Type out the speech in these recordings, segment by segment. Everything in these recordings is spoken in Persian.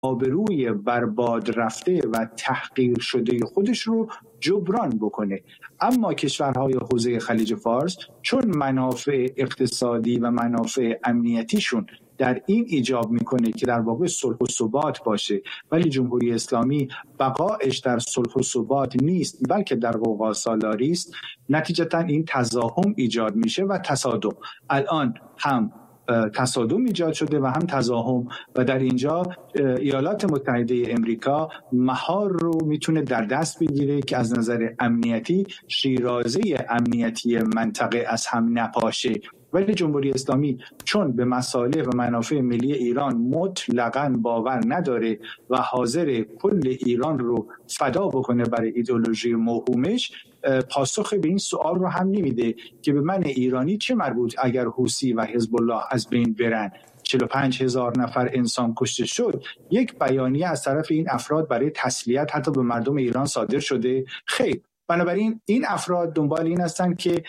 آبروی برباد رفته و تحقیر شده خودش رو جبران بکنه. اما کشورهای حوزه خلیج فارس چون منافع اقتصادی و منافع امنیتیشون در این ایجاب میکنه که در واقع صلح و ثبات باشه، ولی جمهوری اسلامی بقایش در صلح و ثبات نیست بلکه در غوغا سالاری است، نتیجتا این تزاحم ایجاد میشه و تصادم. الان هم تصادم ایجاد شده و هم تزاحم و در اینجا ایالات متحده امریکا مهار رو میتونه در دست بگیره که از نظر امنیتی شیرازه امنیتی منطقه از هم نپاشه. ولی جمهوری اسلامی چون به مصالح و منافع ملی ایران مطلقاً باور نداره و حاضر کل ایران رو فدا بکنه برای ایدئولوژی موهومش، پاسخ به این سوال رو هم نمیده که به من ایرانی چه مربوط اگر حوثی و حزب الله از بین برن. 45,000 نفر انسان کشته شد. یک بیانیه از طرف این افراد برای تسلیت حتی به مردم ایران صادر شده؟ خیر. بنابراین این افراد دنبال این هستند که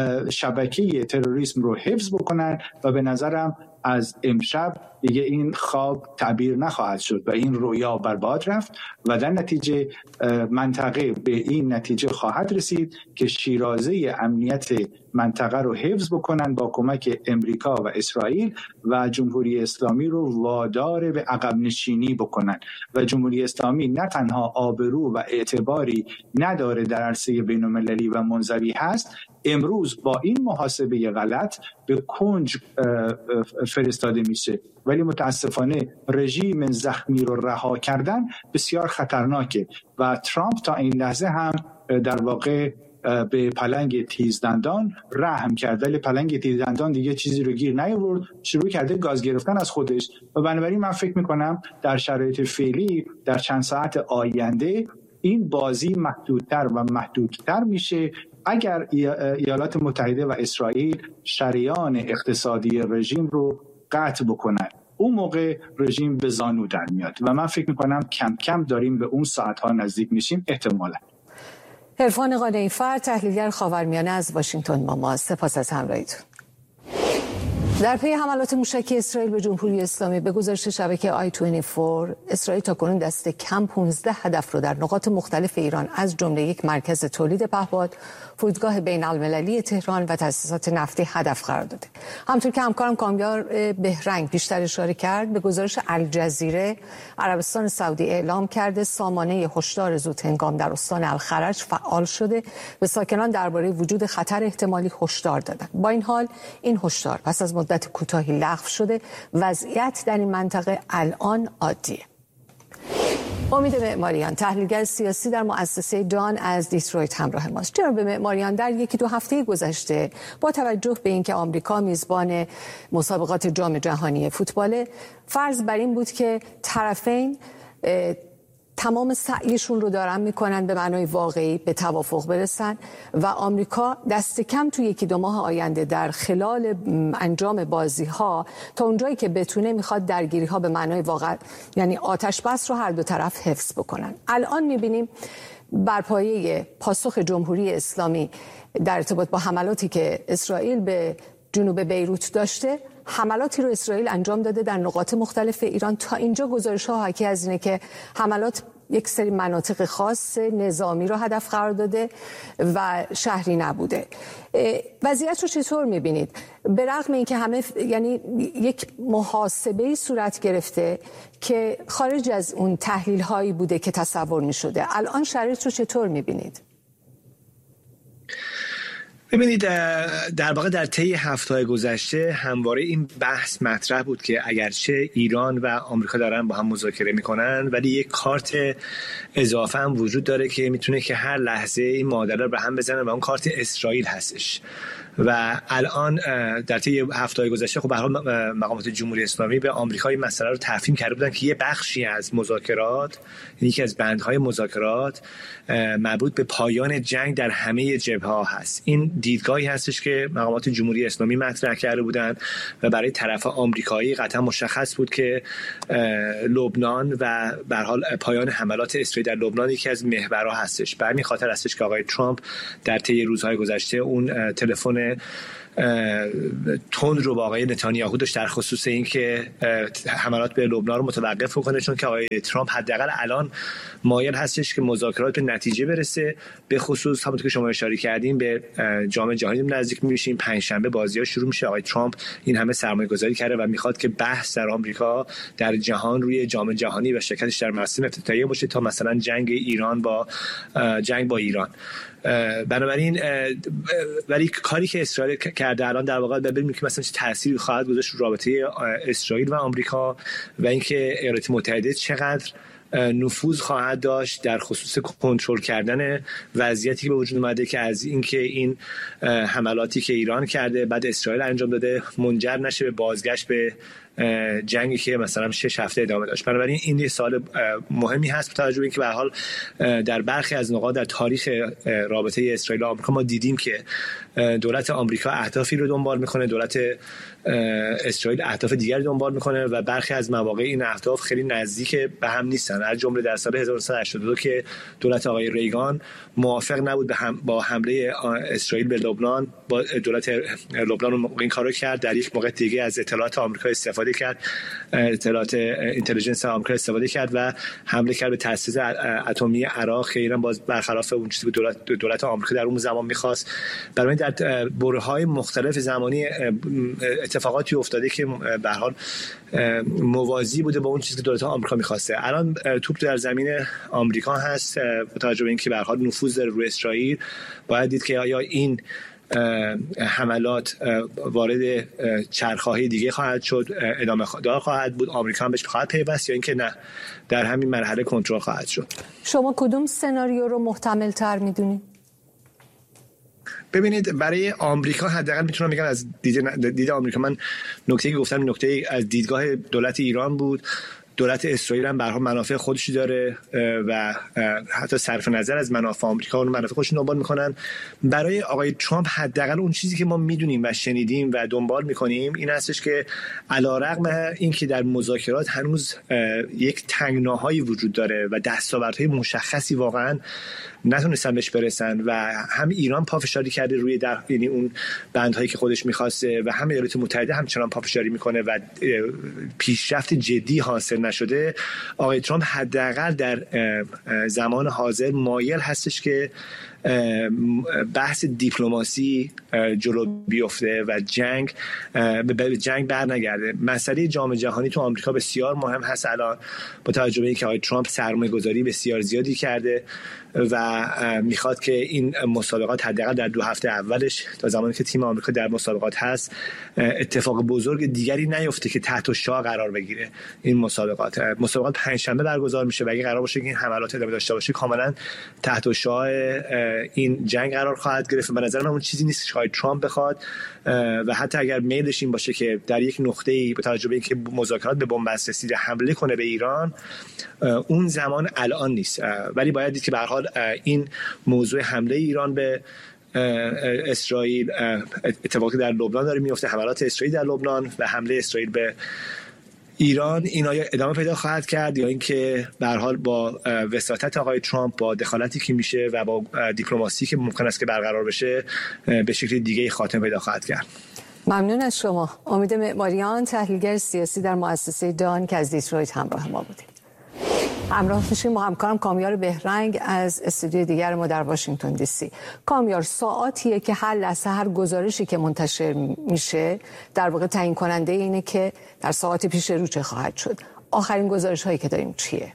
شبکه تروریسم رو حفظ بکنن و به نظرم از امشب دیگه این خواب تعبیر نخواهد شد و این رویا برباد رفت و در نتیجه منطقه به این نتیجه خواهد رسید که شیرازه امنیت منطقه رو حفظ بکنن با کمک امریکا و اسرائیل و جمهوری اسلامی رو وادار به عقب نشینی بکنن و جمهوری اسلامی نه تنها آبرو و اعتباری نداره در عرصه بین‌المللی و منزوی هست، امروز با این محاسبه غلط به کنج فرستاده میشه. ولی متاسفانه رژیم زخمی رو رها کردن بسیار خطرناکه و ترامپ تا این لحظه هم در واقع به پلنگ تیزدندان رحم کرد، ولی پلنگ تیزدندان دیگه چیزی رو گیر نیاورد، شروع کرده گاز گرفتن از خودش و بنابراین من فکر میکنم در شرایط فعلی در چند ساعت آینده این بازی محدودتر و محدودتر میشه اگر ایالات متحده و اسرائیل شریان اقتصادی رژیم رو قطع بکنن. اون موقع رژیم به زانو در میاد و من فکر میکنم کم کم داریم به اون ساعتها نزدیک میشیم احتمالاً. عرفان قانعی‌فر، تحلیلگر خاورمیانه از واشنگتن با ما. سپاس از همراهیتون. در پی حملات موشکی اسرائیل به جمهوری اسلامی به گزارش شبکه I24، اسرائیل تاکنون دست کم 15 هدف رو در نقاط مختلف ایران از جمله یک مرکز تولید پهپاد، فرودگاه بین‌المللی تهران و تأسیسات نفتی هدف قرار داده. همونطور که همکارم کامیار بهرنگ بیشتر اشاره کرد، به گزارش الجزیره، عربستان سعودی اعلام کرده سامانه هشدار زودهنگام در استان الخرج فعال شده و ساکنان درباره وجود خطر احتمالی هشدار دادند. با این حال این هشدار پس از مدت کوتاهی لغو شده. وضعیت در این منطقه الان عادیه. امید معماریان، تحلیلگر سیاسی در مؤسسه دان از دیترویت همراه ماست. جناب معماریان، در یکی دو هفته گذشته با توجه به اینکه آمریکا میزبان مسابقات جام جهانی فوتبال، فرض بر این بود که طرفین تمام سعیشون رو دارن میکنن به معنای واقعی به توافق برسن و آمریکا دست کم توی یکی دو ماه آینده در خلال انجام بازی ها تا اونجایی که بتونه میخواد درگیری ها به معنای واقع یعنی آتش بس رو هر دو طرف حفظ بکنن. الان میبینیم بر پایه پاسخ جمهوری اسلامی در ارتباط با حملاتی که اسرائیل به جنوب بیروت داشته، حملاتی رو اسرائیل انجام داده در نقاط مختلف ایران. تا اینجا گزارش‌ها حاکی از اینه که حملات یک سری مناطق خاص نظامی رو هدف قرار داده و شهری نبوده. وضعیت رو چطور می‌بینید؟ به رغم اینکه همه یعنی یک محاسبه‌ای صورت گرفته که خارج از اون تحلیل‌هایی بوده که تصور می‌شده، الان شرایط رو چطور می‌بینید؟ ببینید، در واقع در طی هفته‌های گذشته همواره این بحث مطرح بود که اگرچه ایران و آمریکا دارن با هم مذاکره میکنن، ولی یک کارت اضافه هم وجود داره که میتونه که هر لحظه این معادله رو به هم بزنه و اون کارت اسرائیل هستش. و الان در طی هفته‌های گذشته خب به هر حال مقامات جمهوری اسلامی به آمریکا این مسئله رو تفهیم کرده بودن که یه بخشی از مذاکرات، یکی از بندهای مذاکرات مربوط به پایان جنگ در همه جبهه‌ها هست. این دیدگاهی هستش که مقامات جمهوری اسلامی مطرح کرده بودند و برای طرف آمریکایی قطعا مشخص بود که لبنان و به هر حال پایان حملات اسرائیل در لبنان یکی از محورها هستش. به همین خاطر هستش که آقای ترامپ در طی روزهای گذشته اون تلفن تند رو با آقای نتانیاهو داشت در خصوص اینکه حملات به لبنان رو متوقف کنه، چون که آقای ترامپ حداقل الان مایل هستش که مذاکرات به نتیجه برسه. به خصوص همونطور که شما اشاره کردیم به جام جهانی نزدیک میشیم، پنجشنبه بازی‌ها شروع میشه. آقای ترامپ این همه سرمایه‌گذاری کرده و میخواد که بحث در آمریکا در جهان روی جام جهانی و شرکتش در مراسم افتتاحیه باشه تا مثلا جنگ با ایران. بنابراین ولی کاری که اسرائیل کرده الان در واقع ببینیم که مثلا چه تأثیری خواهد گذاشت رو رابطه اسرائیل و آمریکا و اینکه ایالات متحده چقدر نفوذ خواهد داشت در خصوص کنترل کردن وضعیتی که به وجود اومده که از اینکه این حملاتی که ایران کرده بعد اسرائیل انجام داده منجر نشه به بازگشت به جنگی که مثلا 6 هفته ادامه داشت. بنابراین این یه سوال مهمی هست با توجه به اینکه به هر حال در برخی از نقاط در تاریخ رابطه اسرائیل و آمریکا ما دیدیم که دولت آمریکا اهدافی رو دنبال میکنه، دولت اسرائیل اهداف دیگری دنبال میکنه و برخی از مواقع این اهداف خیلی نزدیک به هم نیستن. از جمله در سال 1982 که دولت آقای ریگان موافق نبود با حمله اسرائیل به لبنان، با دولت لبنان این کارو کرد. در یک موقع دیگه از اطلاعات آمریکا استفاده کرد، اطلاعات اینتلیجنس آمریکا استفاده کرد و حمله کرد به تأسیس اتمی عراق که ایران باز برخلاف اون چیزی که دولت آمریکا در اون زمان می‌خواست. برای در برهه‌های مختلف زمانی اتفاقاتی افتاده که به هر حال موازی بوده با اون چیزی که دولت آمریکا می‌خواسته. الان توپ در زمین آمریکا هست با توجه به اینکه به هر حال نفوذ داره روی اسرائیل. باید دید که آیا این حملات وارد چرخه‌های دیگه خواهد شد، ادامه دار خواهد بود، آمریکا هم بهش خواهد پیوست، یا اینکه نه در همین مرحله کنترل خواهد شد. شما کدوم سناریو رو محتمل تر میدونید؟ ببینید برای آمریکا حداقل میتونم بگم از دید آمریکا، من نکته‌ای گفتم نکته از دیدگاه دولت ایران بود. دولت اسرائیل هم به هر حال منافع خودشی داره و حتی صرف نظر از منافع آمریکا اون منافع خودشون دنبال میکنن. برای آقای ترامپ حداقل اون چیزی که ما میدونیم و شنیدیم و دنبال میکنیم این هستش که علیرغم اینکه در مذاکرات هنوز یک تنگناهایی وجود داره و دستاوردهای مشخصی واقعا نتونستن بهش برسن و هم ایران پافشاری کرده روی یعنی اون بندهایی که خودش میخواسته و هم ایالات متحده همچنان پافشاری میکنه و پیشرفت جدی حاصل نشده، آقای ترامپ حداقل در زمان حاضر مایل هستش که بحث دیپلماسی جلو بیفته و به جنگ برنگرده. مسئله جام جهانی تو آمریکا بسیار مهم هست الان با توجه به اینکه آقای ترامپ سرمایه‌گذاری بسیار زیادی کرده و میخواد که این مسابقات حداقل در 2 هفته اولش تا زمانی که تیم آمریکا در مسابقات هست اتفاق بزرگ دیگری نیفته که تحت شعاع قرار بگیره. این مسابقات پنجشنبه برگزار میشه و اگه قرار باشه که این حملات ادامه داشته باشه کاملا تحت شعاع این جنگ قرار خواهد گرفت. به نظر من اون چیزی نیست که ترامپ بخواد و حتی اگر میلش این باشه که در یک نقطه‌ای با توجه به اینکه مذاکرات به بنبست رسیده حمله کنه به ایران، اون زمان الان نیست. ولی باید دید که به هر حال این موضوع حمله ایران به اسرائیل اتفاقی در لبنان داره میفته، حملات اسرائیل در لبنان و حمله اسرائیل به ایران، این آیا ادامه پیدا خواهد کرد یا اینکه به هر حال با وساطت آقای ترامپ با دخالتی که میشه و با دیپلماسی که ممکن است که برقرار بشه به شکل دیگه خاتمه پیدا خواهد کرد. ممنون از شما. امید معماریان، تحلیلگر سیاسی در مؤسسه دان که از دیترویت همراه ما بودید. همراه میشیم با همکارم کامیار بهرنگ از استودیوی دیگر ما در واشنگتن دی سی. کامیار، ساعاتیه که هر لحظه هر گزارشی که منتشر میشه در واقع تعیین کننده اینه که در ساعات پیش رو چه خواهد شد. آخرین گزارش هایی که داریم چیه؟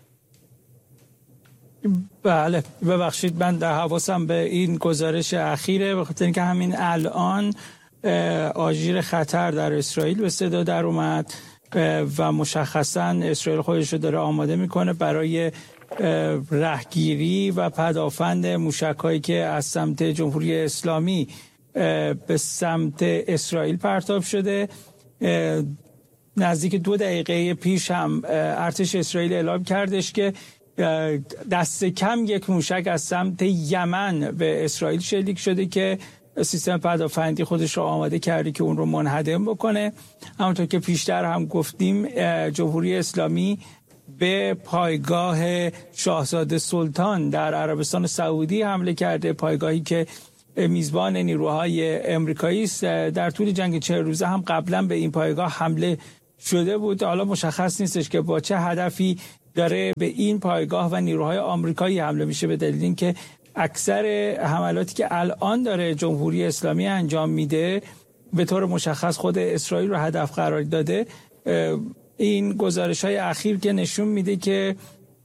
بله ببخشید من در حواسم به این گزارش اخیره، بخاطر اینکه همین الان آژیر خطر در اسرائیل به صدا در اومد و مشخصا اسرائیل خودش رو داره آماده میکنه برای رهگیری و پدافند موشک‌هایی که از سمت جمهوری اسلامی به سمت اسرائیل پرتاب شده. نزدیک 2 دقیقه پیش هم ارتش اسرائیل اعلام کردش که دست کم یک موشک از سمت یمن به اسرائیل شلیک شده که سیستم پدافندی خودش رو آماده کرده که اون رو منهدم بکنه. همونطور که پیشتر هم گفتیم جمهوری اسلامی به پایگاه شاهزاده سلطان در عربستان سعودی حمله کرده، پایگاهی که میزبان نیروهای امریکایی است. در طول جنگ 40 روزه هم قبلا به این پایگاه حمله شده بود. حالا مشخص نیستش که با چه هدفی داره به این پایگاه و نیروهای آمریکایی حمله میشه، به دلیل اینکه اکثر حملاتی که الان داره جمهوری اسلامی انجام میده به طور مشخص خود اسرائیل رو هدف قرار داده. این گزارش‌های اخیر که نشون میده که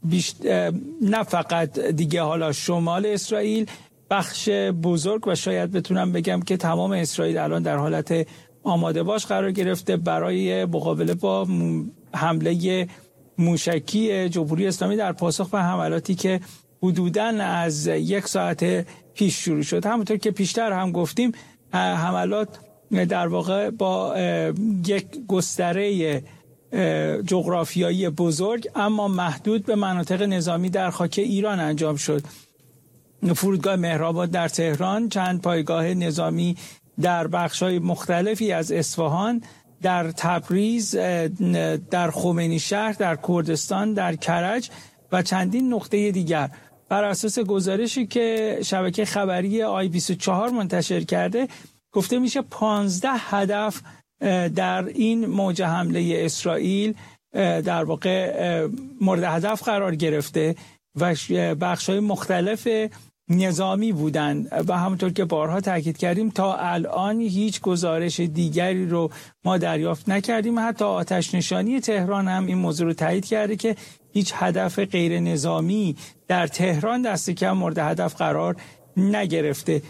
نه فقط دیگه حالا شمال اسرائیل، بخش بزرگ و شاید بتونم بگم که تمام اسرائیل الان در حالت آماده باش قرار گرفته برای مقابله با حمله موشکی جمهوری اسلامی در پاسخ به حملاتی که حدوداً از 1 ساعت پیش شروع شد. همونطور که پیشتر هم گفتیم حملات در واقع با یک گستره جغرافیایی بزرگ اما محدود به مناطق نظامی در خاک ایران انجام شد. فرودگاه مهرآباد در تهران، چند پایگاه نظامی در بخش‌های مختلفی از اصفهان، در تبریز، در خمینی شهر، در کردستان، در کرج و چندین نقطه دیگر. بر اساس گزارشی که شبکه خبری آی24 منتشر کرده گفته میشه 15 هدف در این موج حمله اسرائیل در واقع مورد هدف قرار گرفته و بخش‌های مختلف نظامی بودند و همونطور که بارها تاکید کردیم تا الان هیچ گزارش دیگری رو ما دریافت نکردیم. حتی آتش نشانی تهران هم این موضوع رو تایید کرده که هیچ هدف غیر نظامی در تهران دست کم مورد هدف قرار نگرفته.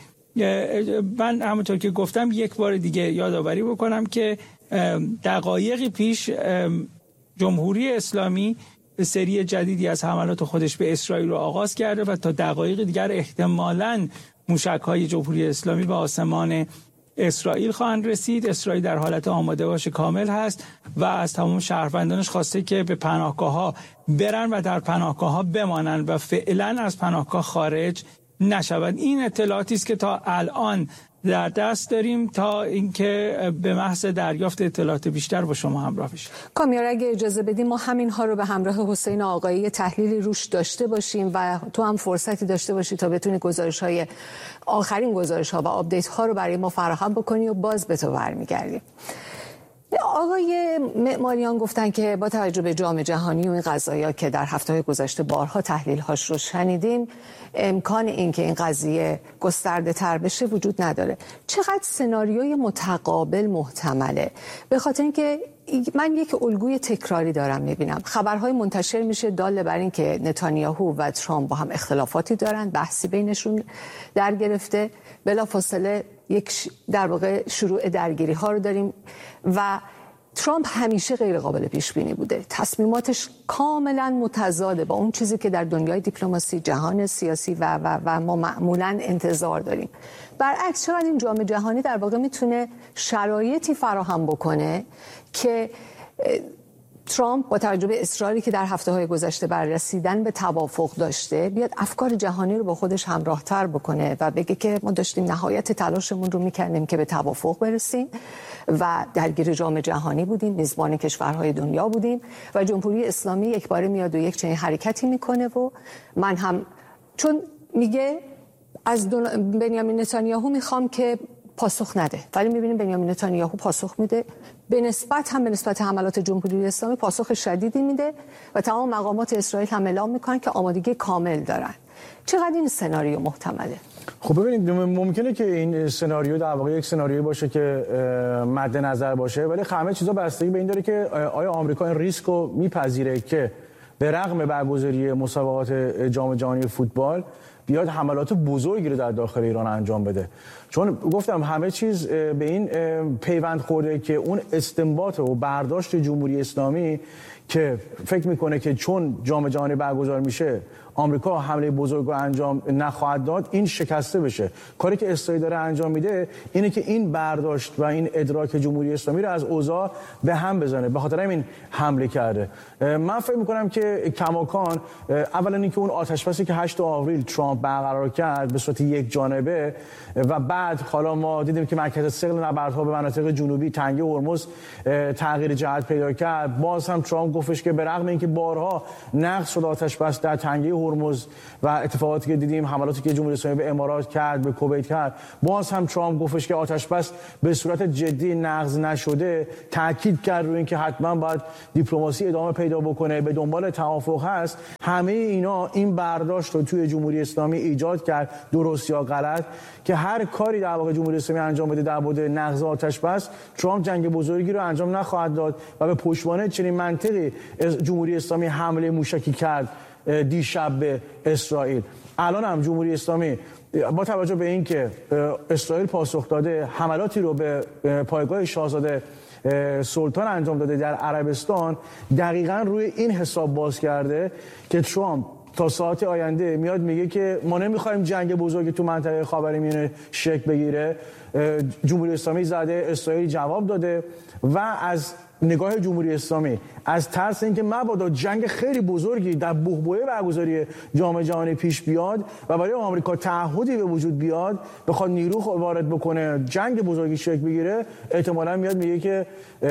من همونطور که گفتم یک بار دیگه یادآوری بکنم که دقایقی پیش جمهوری اسلامی سری جدیدی از حملات خودش به اسرائیل رو آغاز کرده و تا دقایق دیگر احتمالاً موشک‌های جمهوری اسلامی به آسمان اسرائیل خواهند رسید. اسرائیل در حالت آماده باش کامل هست و از تمام شهروندانش خواسته که به پناهگاه‌ها برن و در پناهگاه‌ها بمانند و فعلاً از پناهگاه خارج نشوند. این اطلاعاتی است که تا الان در دست داریم تا اینکه به محض دریافت اطلاعات بیشتر با شما همراه بشیم. کامیار اگه اجازه بدیم ما همین ها رو به همراه حسین آقایی تحلیلی روش داشته باشیم و تو هم فرصتی داشته باشی تا بتونی آخرین گزارش ها و آپدیت ها رو برای ما فراهم بکنی و باز به تو برمیگردیم. آقای معماریان گفتن که با توجه به جام جهانی و این قضایا که در هفته‌های گذشته بارها تحلیل‌هاش رو شنیدیم امکان این که این قضیه گسترده تر بشه وجود نداره. چقدر سناریوی متقابل محتمله؟ به خاطر اینکه من یک الگوی تکراری دارم میبینم. خبرهای منتشر میشه دال بر این که نتانیاهو و ترامپ با هم اختلافاتی دارن، بحثی بینشون در گرفته، بلافاصله یک در واقع شروع درگیری ها رو داریم و ترامپ همیشه غیر قابل پیش بینی بوده. تصمیماتش کاملا متضاده با اون چیزی که در دنیای دیپلماسی، جهان سیاسی و ما معمولا انتظار داریم. برعکس چقدر این جام جهانی در واقع میتونه شرایطی فراهم بکنه که ترامپ با توجه به اصراری که در هفته‌های گذشته بر رسیدن به توافق داشته بیاد افکار جهانی رو با خودش همراه‌تر بکنه و بگه که ما داشتیم نهایت تلاشمون رو می‌کردیم که به توافق برسیم و درگیر جام جهانی بودیم، میزبان کشورهای دنیا بودیم و جمهوری اسلامی یک باره میاد و یک چنین حرکتی میکنه و من هم چون میگه از بنیامین نتانیاهو میخوام که پاسخ نده، ولی میبینیم بنیامین نتانیاهو پاسخ میده، به نسبت حملات جمهوری اسلامی پاسخ شدیدی میده و تمام مقامات اسرائیل هم اعلام میکنن که آمادگی کامل دارن. چقدر این سناریو محتمله؟ خب ببینید ممکنه که این سناریو در واقع یک سناریویی باشه که مد نظر باشه، ولی همه چیزا بستگی به این داره که آیا آمریکا این ریسک رو میپذیره که به رغم برگزاری مسابقات جام جهانی فوتبال بیاد حملات بزرگی رو در داخل ایران انجام بده. چون گفتم همه چیز به این پیوند خورده که اون استنباط و برداشت جمهوری اسلامی که فکر میکنه که چون جام جهانی برگزار میشه آمریکا حمله بزرگ رو انجام نخواهد داد، این شکسته بشه. کاری که اسرائیل داره انجام میده اینه که این برداشت و این ادراک جمهوری اسلامی رو از اوضاع به هم بزنه، به خاطر همین حمله کرده. من فکر میکنم که کماکان اولا اینکه اون آتش‌بسی که 8 آوریل ترامپ ترامپ برقرار کرد به صورت یک جانبه و بعد حالا ما دیدیم که مرکز ثقل نبردها به مناطق جنوبی تنگه هرمز تغییر جهت پیدا کرد. باز هم ترامپ گفتش که به رغم اینکه بارها نقض شد آتش بس در تنگه هرمز و اتفاقاتی که دیدیم، حملاتی که جمهوری اسلامی به امارات کرد، به کویت کرد، باز هم ترامپ گفتش که آتش بس به صورت جدی نقض نشده. تاکید کرد روی اینکه حتما باید دیپلماسی ادامه پیدا بکنه، به دنبال توافق هست. همه اینا این برداشت رو توی جمهوری اسلامی ایجاد کرد، درست یا غلط، که هر کاری در واقع جمهوری اسلامی انجام بده در مورد نقض آتش بس، ترامپ جنگ بزرگی رو انجام نخواهد داد و به پشتوانه چنین منطقی جمهوری اسلامی حمله موشکی کرد دیشب به اسرائیل. الان هم جمهوری اسلامی با توجه به اینکه اسرائیل پاسخ داده، حملاتی رو به پایگاه شاهزاده سلطان انجام داده در عربستان، دقیقاً روی این حساب باز کرده که ترامپ تا ساعت آینده میاد میگه که ما نمیخوایم جنگ بزرگی تو منطقه خاورمیانه شکل بگیره. جمهوری اسلامی زده، اسرائیل جواب داده و از نگاه جمهوری اسلامی از ترس اینکه مبادا جنگ خیلی بزرگی در بحبوحه برگزاری جام جهانی پیش بیاد و برای آمریکا تعهدی به وجود بیاد، بخواد نیرو وارد بکنه، جنگ بزرگی شکل بگیره، احتمالاً میاد میگه که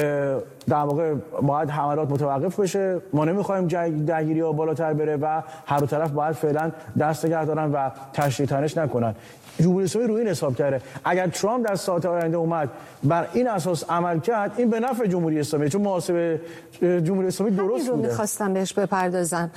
در واقع باید حملات متوقف بشه، ما نمیخوایم درگیری‌ها بالاتر بره و هر دو طرف باید فعلا دست نگه دارن و تشدید تنش نکنن. جمهوری اسلامی روی این حساب کرده. اگر ترامپ در ساعت آینده اومد بر این اساس عمل کرد، این به نفع جمهوری اسلامی، چون محاسبه جمهوری اسلامی درست بوده. می‌خواستم بهش بپردازم.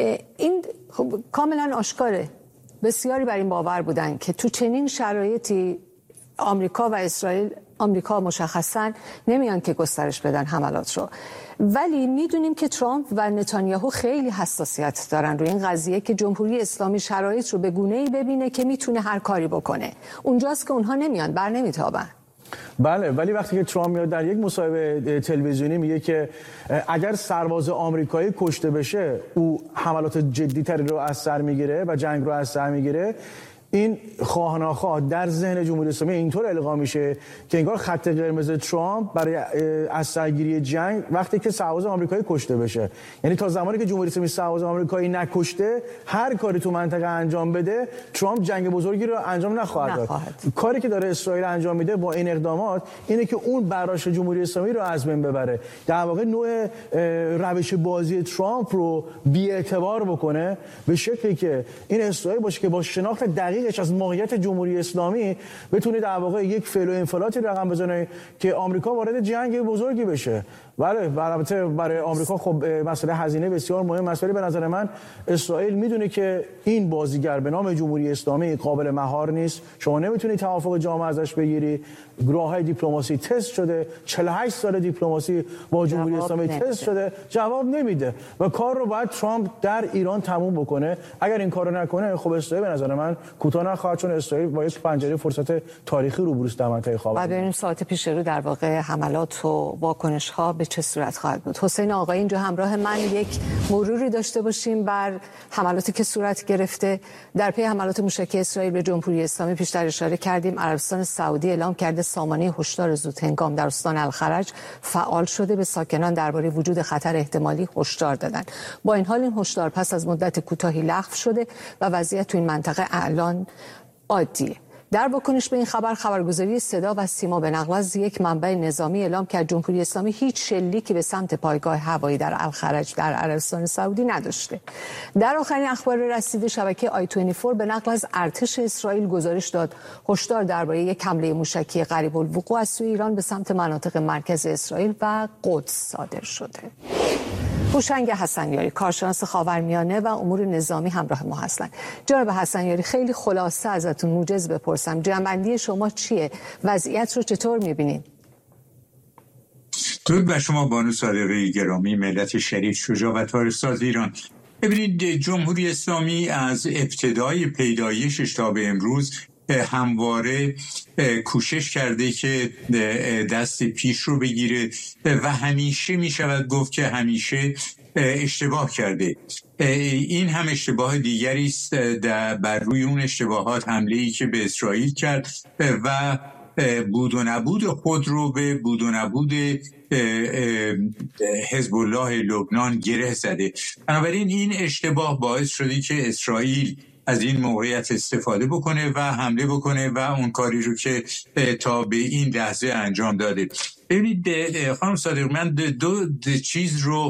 این خب کاملا آشکاره. بسیاری بر این باور بودن که تو چنین شرایطی آمریکا و اسرائیل، آمریکا مشخصاً نمیان که گسترش بدن حملات رو، ولی میدونیم که ترامپ و نتانیاهو خیلی حساسیت دارن روی این قضیه که جمهوری اسلامی شرایط رو به گونه‌ای ببینه که میتونه هر کاری بکنه. اونجاست که اونها نمیان، بر نمیتابن. بله، ولی وقتی که ترامپ میاد در یک مصاحبه تلویزیونی میگه که اگر سرباز آمریکایی کشته بشه او حملات جدی‌تری رو از سر میگیره و جنگ رو از سر میگیره، این خواه ناخواه در ذهن جمهوری اسلامی اینطور القا میشه که انگار خط قرمز ترامپ برای از سرگیری جنگ وقتی که سرباز آمریکایی کشته بشه. یعنی تا زمانی که جمهوری اسلامی سرباز آمریکایی نکشته، هر کاری تو منطقه انجام بده، ترامپ جنگ بزرگی رو انجام نخواهد داد. کاری که داره اسرائیل انجام میده با این اقدامات اینه که اون برداشت جمهوری اسلامی رو از بین ببره، در واقع نوع روش بازی ترامپ رو بی‌اعتبار بکنه، به شکلی که این اسرائیل باشه که با شناخت دقیقش از ماهیت جمهوری اسلامی بتونه در واقع یک فعل و انفعالاتی رقم بزنه که آمریکا وارد جنگ بزرگی بشه. بله، البته برای آمریکا خب مسئله هزینه بسیار مهم است، ولی به نظر من اسرائیل میدونه که این بازیگر به نام جمهوری اسلامی قابل مهار نیست. شما نمیتونی توافق جامع ازش بگیری. راههای دیپلماسی تست شده، 48 سال دیپلماسی با جمهوری اسلامی تست شده، جواب نمیده و کار رو باید ترامپ در ایران تموم بکنه. اگر این کارو نکنه، خب اسرائیل به نظر من کوتاه نخواهد، چون اسرائیل با یک پنجره فرصت تاریخی روبروست در منطقه خاورمیانه. بعد ببینیم ساعت پیش رو در واقع حملات و واکنش‌ها به چه صورت خواهد بود. حسین آقایی اینجا همراه من، یک مروری داشته باشیم بر حملاتی که صورت گرفته. در پی حملات موشکی اسرائیل به جمهوری اسلامی پیشتر اشاره کردیم، عربستان سعودی اعلام کرده سامانه هشدار زودهنگام در استان الخرج فعال شده، به ساکنان درباره وجود خطر احتمالی هشدار دادن. با این حال این هشدار پس از مدت کوتاهی لغو شده و وضعیت تو این منطقه الان عادیه. در واکنش به این خبرگزاری صدا و سیما به نقل از یک منبع نظامی اعلام کرد جمهوری اسلامی هیچ شلیکی به سمت پایگاه هوایی در الخرج در عربستان سعودی نداشته. در آخرین اخبار رسیده شبکه i24 به نقل از ارتش اسرائیل گزارش داد هشدار درباره یک حمله موشکی قریب الوقوع از سوی ایران به سمت مناطق مرکز اسرائیل و قدس صادر شده. هوشنگ حسنیاری، کارشناس خاورمیانه و امور نظامی، همراه ما هستند. جناب حسنیاری، خیلی خلاصه ازتون موجز بپرسم، جنبندی شما چیه؟ وضعیت رو چطور می‌بینید؟ درود بر شما بانو صادقی گرامی، ملت شریف، شجاع و تاریخ‌ساز ایران. ببینید، جمهوری اسلامی از ابتدای پیدایشش تا به امروز همواره کوشش کرده که دست پیش رو بگیره و همیشه می شود گفت که همیشه اشتباه کرده. این هم اشتباه دیگری است بر روی اون اشتباهات حمله‌ای که به اسرائیل کرد و بود و نبود خود رو به بود و نبود حزب الله لبنان گره زده. بنابراین این اشتباه باعث شده که اسرائیل از این موقعیت استفاده بکنه و حمله بکنه و اون کاری رو که تا به این لحظه انجام داده. ببینید خانم صادق، من دو چیز رو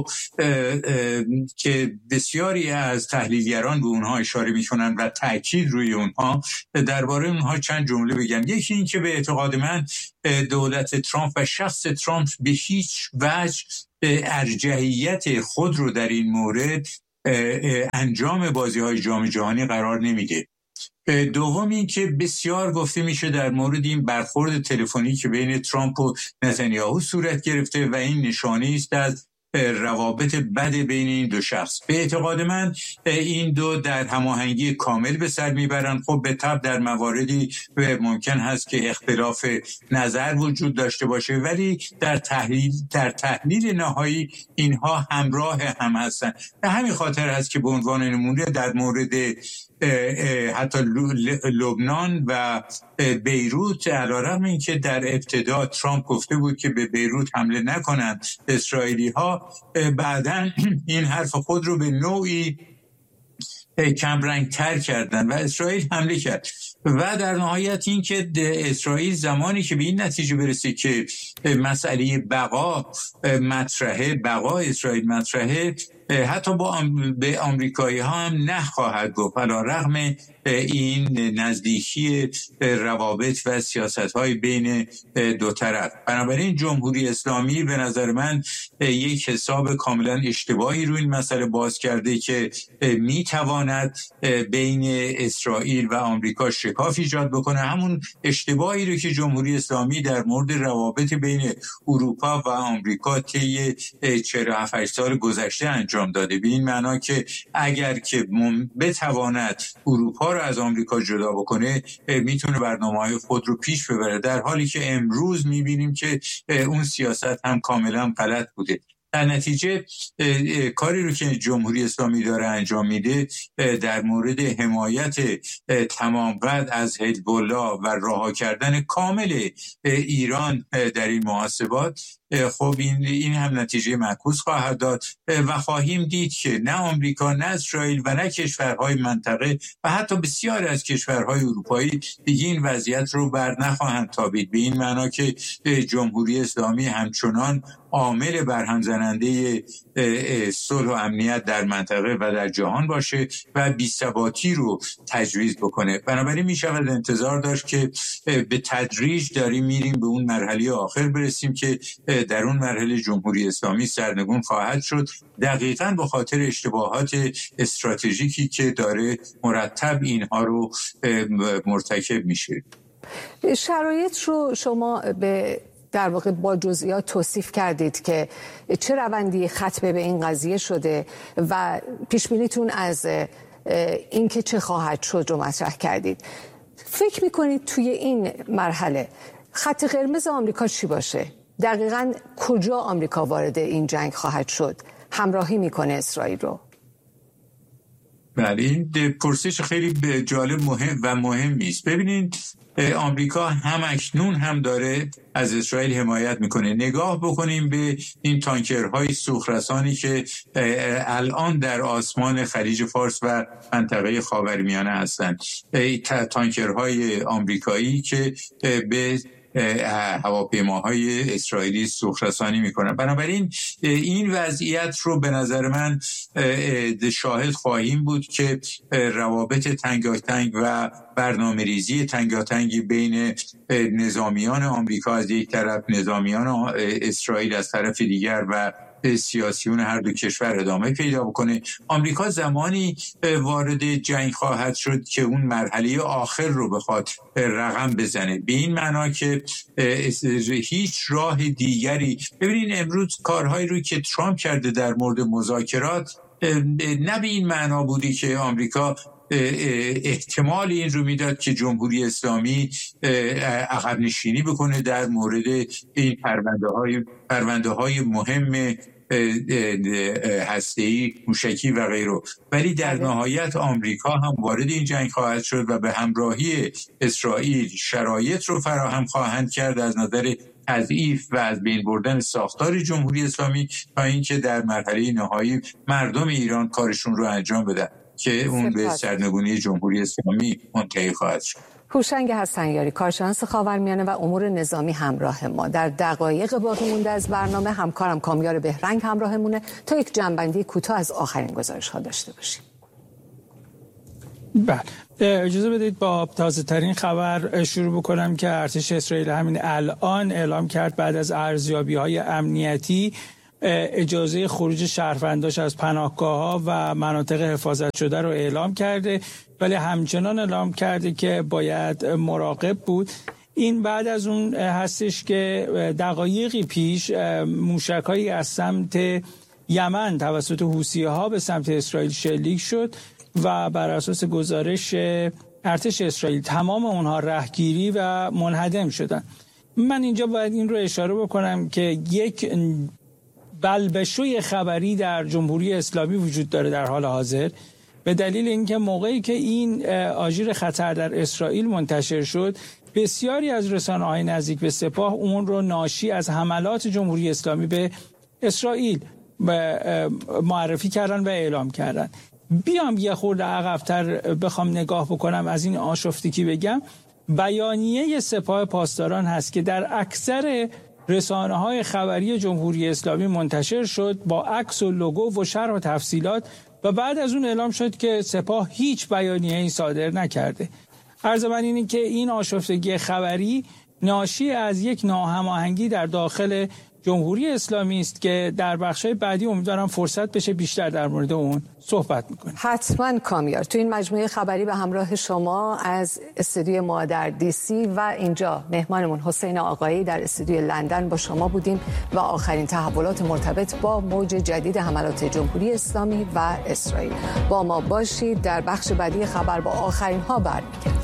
که بسیاری از تحلیلگران به اونها اشاره میکنن و تاکید روی اونها، درباره اونها چند جمله بگم. یکی این که به اعتقاد من دولت ترامپ و شخص ترامپ به هیچ وجه ارجحیت خود رو در این مورد انجام بازی‌های جام جهانی قرار نمیده. دوم این که بسیار گفته میشه در مورد این برخورد تلفنی که بین ترامپ و نتانیاهو صورت گرفته و این نشانه است از روابط بد بین این دو شخص. به اعتقاد من این دو در هماهنگی کامل به سر میبرن. خب به طبع در مواردی ممکن هست که اختلاف نظر وجود داشته باشه، ولی در تحلیل نهایی اینها همراه هم هستن. به همین خاطر هست که به عنوان نمونه در مورد حتی لبنان و بیروت، علیرغم اینکه در ابتدا ترامپ گفته بود که به بیروت حمله نکنند اسرائیلی ها، بعداً این حرف خود رو به نوعی کمرنگ تر کردن و اسرائیل حمله کرد. و در نهایت این که اسرائیل زمانی که به این نتیجه برسه که مسئله بقا اسرائیل مطرحه، حتی به آمریکایی ها هم نه خواهد گفت، علیرغم این نزدیکی روابط و سیاست های بین دو طرف. بنابراین جمهوری اسلامی به نظر من یک حساب کاملا اشتباهی روی این مسئله باز کرده که میتواند بین اسرائیل و آمریکا شکاف ایجاد بکنه. همون اشتباهی رو که جمهوری اسلامی در مورد روابط بین اروپا و آمریکا طی 47 سال گذشته انجام داده، به این معنا که اگر که بتواند اروپا رو از آمریکا جدا بکنه میتونه برنامه‌های خود رو پیش ببره، در حالی که امروز میبینیم که اون سیاست هم کاملا غلط بوده. در نتیجه کاری رو که جمهوری اسلامی داره انجام میده در مورد حمایت تمام قد از حزب الله و رها کردن کامل ایران در این محاسبات، خب این هم نتیجه معکوس خواهد داد و خواهیم دید که نه آمریکا، نه اسرائیل و نه کشورهای منطقه و حتی بسیار از کشورهای اروپایی دیگه این وضعیت رو بر نخواهند تابید، به این معنا که جمهوری اسلامی همچنان عامل برهم زننده صلح و امنیت در منطقه و در جهان باشه و بی‌ثباتی رو تجویز بکنه. بنابراین می شود انتظار داشت که به تدریج داریم میریم به اون مرحله آخر برسیم که در اون مرحله جمهوری اسلامی سرنگون خواهد شد، دقیقاً به خاطر اشتباهات استراتژیکی که داره مرتب اینها رو مرتکب میشه. شرایط رو شما در واقع با جزئیات توصیف کردید که چه روندی ختمه به این قضیه شده و پیش بینیتون از اینکه چه خواهد شد رو مطرح کردید. فکر میکنید توی این مرحله خط قرمز آمریکا چی باشه؟ دقیقاً کجا آمریکا وارد این جنگ خواهد شد؟ همراهی میکنه اسرائیل رو؟ بله، این پرسش خیلی جالب مهمی است. ببینید آمریکا هم اکنون هم داره از اسرائیل حمایت میکنه. نگاه بکنیم به این تانکرهای سوخترسانی که الان در آسمان خلیج فارس و منطقه خاورمیانه هستند، تانکرهای آمریکایی که به هواپیماهای اسرائیلی سوخترسانی میکنن. بنابراین این وضعیت رو به نظر من شاهد خواهیم بود که روابط تنگاتنگ و برنامه‌ریزی تنگاتنگی بین نظامیان آمریکا از یک طرف، نظامیان اسرائیل از طرف دیگر و سیاسیون هر دو کشور ادامه پیدا بکنه. آمریکا زمانی وارد جنگ خواهد شد که اون مرحله آخر رو بخواد رقم بزنه، به این معنا که هیچ راه دیگری. ببینید امروز کارهایی رو که ترامپ کرده در مورد مذاکرات نه به این معنا بودی که آمریکا احتمال این رو میداد که جمهوری اسلامی عقب نشینی بکنه در مورد این پرونده های مهم هسته‌ای، موشکی و غیره، ولی در نهایت آمریکا هم وارد این جنگ خواهد شد و به همراهی اسرائیل شرایط رو فراهم خواهند کرد از نظر تضعیف و از بین بردن ساختار جمهوری اسلامی تا اینکه در مرحله نهایی مردم ایران کارشون رو انجام بدن. که اون به سرنگونی جمهوری اسلامی منتهی خواهد شد. هوشنگ حسنیاری، کارشناس خاورمیانه و امور نظامی همراه ما. در دقایق باقی مونده از برنامه همکارم کامیار بهرنگ همراهمونه تا یک جنبندی کوتاه از آخرین گزارش‌ها داشته باشیم. بله، اجازه بدید با تازه ترین خبر شروع بکنم که ارتش اسرائیل همین الان اعلام کرد بعد از ارزیابی‌های امنیتی اجازه خروج شهرونداش از پناهگاه‌ها و مناطق حفاظت شده رو اعلام کرده، ولی همچنان اعلام کرده که باید مراقب بود. این بعد از اون هستش که دقایقی پیش موشک‌هایی از سمت یمن توسط حوثی‌ها به سمت اسرائیل شلیک شد و بر اساس گزارش ارتش اسرائیل تمام اونها رهگیری و منهدم شدن. من اینجا باید این رو اشاره بکنم که یک بلبشوی خبری در جمهوری اسلامی وجود داره در حال حاضر، به دلیل اینکه موقعی که این آژیر خطر در اسرائیل منتشر شد، بسیاری از رسانه‌های نزدیک به سپاه اون رو ناشی از حملات جمهوری اسلامی به اسرائیل معرفی کردن و اعلام کردن. بیام یه خورده عقب‌تر بخوام نگاه بکنم از این آشفتگی بگم، بیانیه سپاه پاسداران هست که در اکثر رسانه‌های خبری جمهوری اسلامی منتشر شد با عکس و لوگو و شرح و تفصیلات و بعد از اون اعلام شد که سپاه هیچ بیانیه‌ای صادر نکرده. عرض من اینه که این آشفتگی خبری ناشی از یک ناهماهنگی در داخل جمهوری اسلامی است که در بخش‌های بعدی امیدوارم فرصت بشه بیشتر در مورد اون صحبت می‌کنیم. حتما کامیار، تو این مجموعه خبری به همراه شما از استودیوی ما در DC و اینجا مهمانمون حسین آقایی در استودیوی لندن با شما بودیم و آخرین تحولات مرتبط با موج جدید حملات جمهوری اسلامی و اسرائیل. با ما باشید، در بخش بعدی خبر با آخرین ها برمیگردیم.